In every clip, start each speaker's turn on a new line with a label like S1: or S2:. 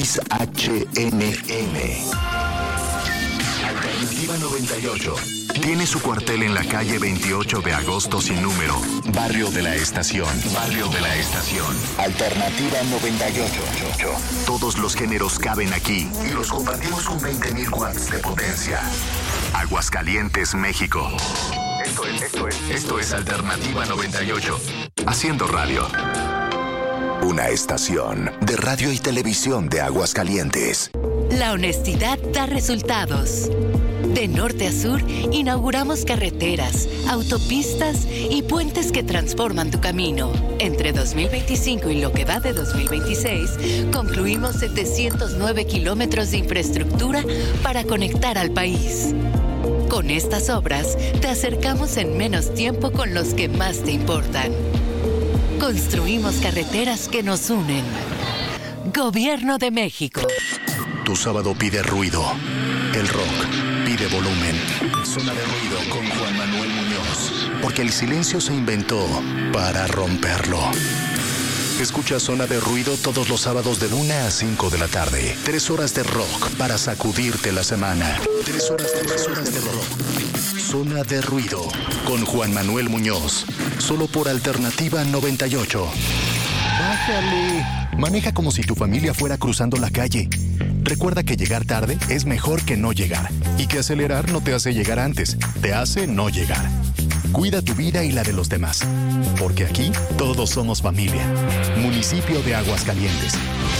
S1: XHNM. Alternativa 98. Tiene su cuartel en la calle 28 de agosto sin número. Barrio de la Estación. Barrio de la Estación. Alternativa 98. Todos los géneros caben aquí y los compartimos con 20.000 watts de potencia. Aguascalientes, México. Esto es Alternativa 98. Haciendo radio. Una estación de radio y televisión de Aguascalientes.
S2: La honestidad da resultados. De norte a sur, inauguramos carreteras, autopistas y puentes que transforman tu camino. Entre 2025 y lo que va de 2026, concluimos 709 kilómetros de infraestructura para conectar al país. Con estas obras, te acercamos en menos tiempo con los que más te importan. Construimos carreteras que nos unen. Gobierno de México.
S1: Tu sábado pide ruido. El rock pide volumen. Zona de ruido con Juan Manuel Muñoz. Porque el silencio se inventó para romperlo. Escucha Zona de Ruido todos los sábados de 1 a 5 de la tarde. 3 horas de rock para sacudirte la semana. 3 horas de rock. Zona de Ruido con Juan Manuel Muñoz. Solo por Alternativa 98. Bájale. Maneja como si tu familia fuera cruzando la calle. Recuerda que llegar tarde es mejor que no llegar. Y que acelerar no te hace llegar antes, te hace no llegar. Cuida tu vida y la de los demás. Porque aquí todos somos familia. Municipio de Aguascalientes.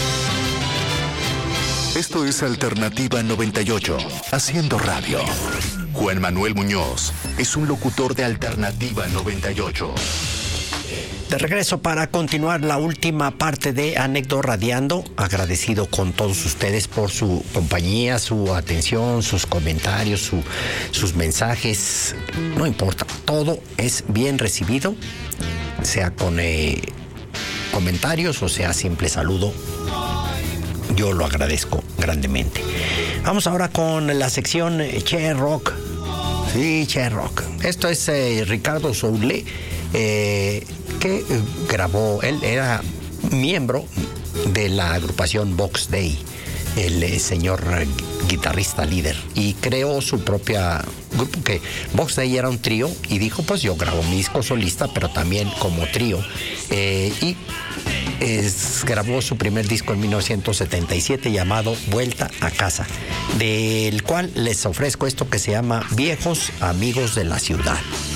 S1: Esto es Alternativa 98, haciendo radio. Juan Manuel Muñoz es un locutor de Alternativa 98.
S3: De regreso para continuar la última parte de Anécdota Radiando. Agradecido con todos ustedes por su compañía, su atención, sus comentarios, sus mensajes. No importa, todo es bien recibido, sea con comentarios o sea simple saludo. Yo lo agradezco grandemente. Vamos ahora con la sección Che Rock. Sí, Che Rock. Esto es Ricardo Soule, que grabó, él era miembro de la agrupación Box Day, el señor guitarrista líder, y creó su propia grupo, que Box Day era un trío, y dijo, pues yo grabo mi disco solista, pero también como trío, y grabó su primer disco en 1977 llamado Vuelta a Casa, del cual les ofrezco esto que se llama Viejos Amigos de la Ciudad.